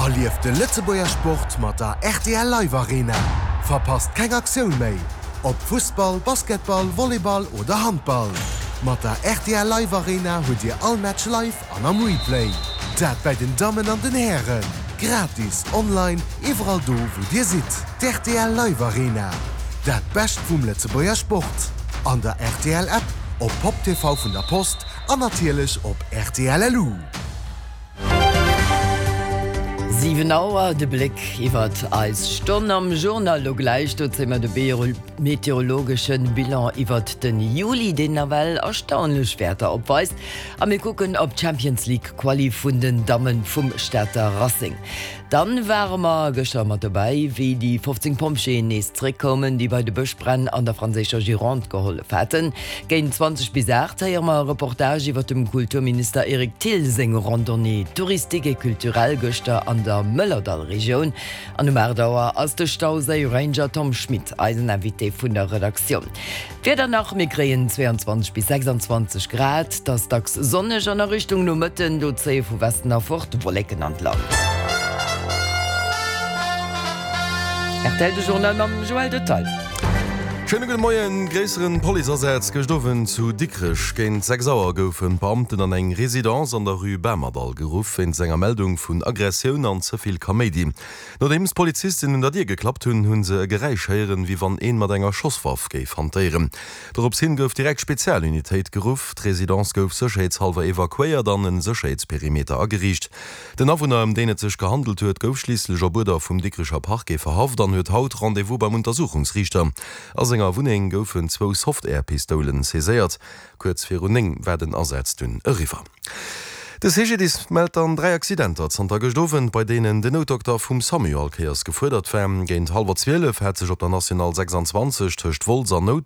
Erlief de Lützeburger Sport mat der RTL Live Arena. Verpasst kein Aktion méi. Ob Fußball, Basketball, Volleyball oder Handball. Mat der RTL Live Arena huet Dir all Match live an am Replay. Dat bei den Damen an den Herren. Gratis, online, überall do, wo Dir sit. Die RTL Live Arena. Dat best vum Lützeburger Sport. An der RTL App, op Pop TV vun der Post, an natierlech op RTL LU. 7 Auer de Blick iwwer als Stonn am Journal lo gleich immer de meteorologischen Bilan iwwer den Juli den Navel erstaunlich Werter opweist. Am wir gucken op Champions League Quali vun den Damen vum Städter Racing. Dann waren wir gestern mal dabei, wie die 15 Pompchen nächst zurückkommen, die bei de Böschbrenn an der französischer Gironde geholfen hatten. Gegen 20 bis 8 haben wir eine Reportage über dem Kulturminister Erik Tilsing Randonnée touristique et kulturell gestern an der Möllerdal-Region. An dem Erdauer als der Stausee Ranger Tom Schmidt, Eiseninvité von der Redaktion. Wir danach migrieren 22 bis 26 Grad, das tags sonnig an der Richtung nur mitten, du zäh von Westen nach fort, Wolken an Land. Erteilt das Journal am Joel Detail. Schönen Moien gräseren Polizeisätz gestoffen zu Dickrich géint 6 Auer goufen Beamten an eng Residenz an der Rue Bärmerdal geruf en senger Meldung vun Aggressioun an zuviel Comeédie. Nodems Polizistinnen der Dir geklappt hunn se gereich heieren, wie wann een mat enger Schosswaff géif hantéieren. Dorop sinn gouf direkt Spezialunitéit geruf, d'Residenz gouf Sicherheitshalber evakuéiert an en Sicherheitsperimeter agericht. Den Awunner am deen et sech gehandelt huet gouf schliesslecher Buder vum Dickricher Parkgé verhaft, an huet haut Rendevous beim Untersuchungsrichter. Senger Wuning goufen 2 Softwarepistolen seséiert, kurz fir Runing werden ersetzt hun River. Das Hegedis meldt an 3 Accidenter zanter gestofen, bei denen den Notdoktor vum Samuel Keers gefordert wärm. Géint 11:30 hat sich op der National 26 töcht Wolzer